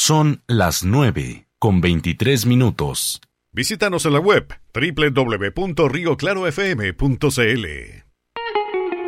Son las 9:23. Visítanos en la web www.rioclarofm.cl.